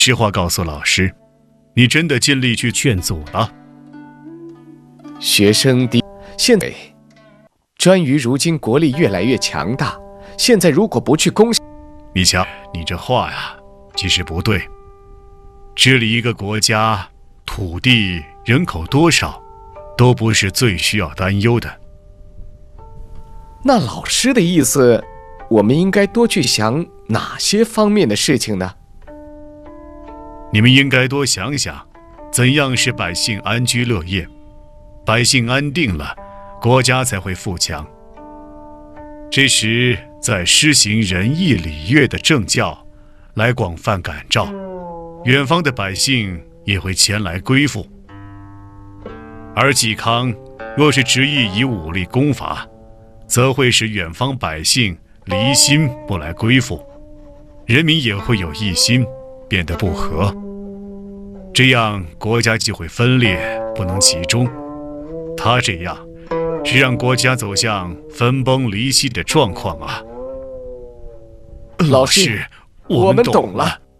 实话告诉老师，你真的尽力去劝阻了。 学生现在颛臾如今国力越来越强大，现在如果不去攻， 你瞧，你这话呀，其实不对。治理一个国家，土地、人口多少，都不是最需要担忧的。 那老师的意思，我们应该多去想哪些方面的事情呢？ 你们应该多想想，怎样使百姓安居乐业。百姓安定了，国家才会富强。这时再施行仁义礼乐的政教，来广泛感召，远方的百姓也会前来归附。而嵇康若是执意以武力攻伐，则会使远方百姓离心不来归附，人民也会有异心，变得不和。这样国家就会分裂，不能集中。他这样是让国家走向分崩离析的状况啊。 老师，我们懂了。